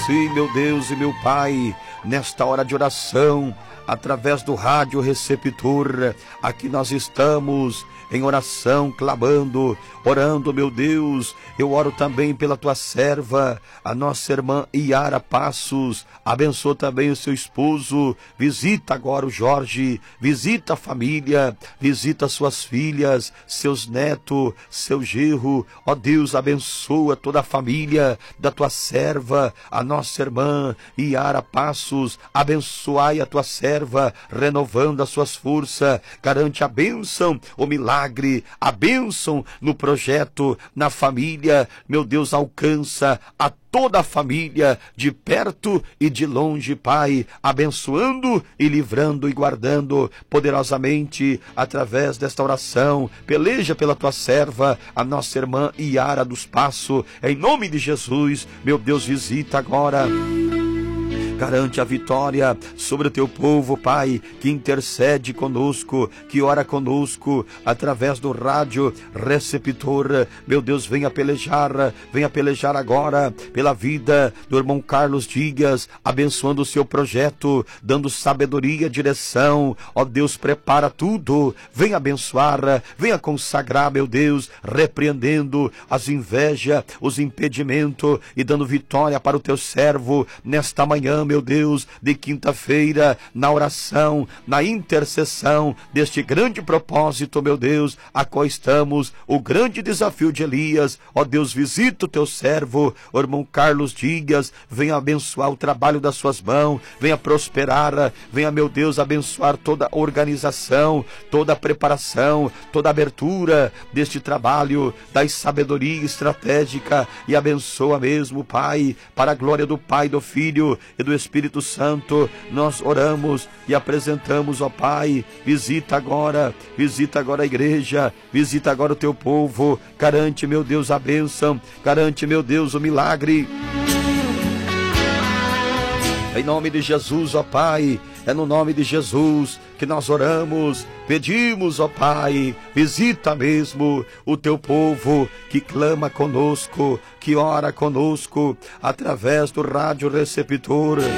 Sim, meu Deus e meu Pai, nesta hora de oração, através do rádio receptor, aqui nós estamos em oração, clamando, orando, meu Deus. Eu oro também pela tua serva, a nossa irmã Iara Passos. Abençoa também o seu esposo. Visita agora o Jorge, visita a família, visita suas filhas, seus netos, seu genro. Ó Deus, abençoa toda a família da tua serva, a nossa irmã Iara Passos. Abençoai a tua serva, renovando as suas forças. Garante a bênção, o milagre, a bênção no projeto, na família. Meu Deus, alcança a toda a família, de perto e de longe, Pai, abençoando e livrando e guardando poderosamente através desta oração. Peleja pela tua serva, a nossa irmã Iara dos Passos, em nome de Jesus. Meu Deus, visita agora. Garante a vitória sobre o teu povo, Pai, que intercede conosco, que ora conosco, através do rádio receptor. Meu Deus, venha pelejar agora pela vida do irmão Carlos Dias, abençoando o seu projeto, dando sabedoria, direção. Ó Deus, prepara tudo, venha abençoar, venha consagrar, meu Deus, repreendendo as invejas, os impedimentos e dando vitória para o teu servo nesta manhã, meu Deus, de quinta-feira, na oração, na intercessão deste grande propósito, meu Deus, a qual estamos, o grande desafio de Elias. Ó Deus, visita o teu servo, o irmão Carlos Dias, venha abençoar o trabalho das suas mãos, venha prosperar, venha, meu Deus, abençoar toda a organização, toda a preparação, toda a abertura deste trabalho, da sabedoria estratégica, e abençoa mesmo, Pai, para a glória do Pai, do Filho e do Espírito Santo. Nós oramos e apresentamos, ó Pai, visita agora a igreja, visita agora o teu povo, garante, meu Deus, a bênção, garante, meu Deus, o milagre. Em nome de Jesus, ó Pai, é no nome de Jesus que nós oramos, pedimos, ó Pai, visita mesmo o teu povo que clama conosco, que ora conosco, através do rádio receptor.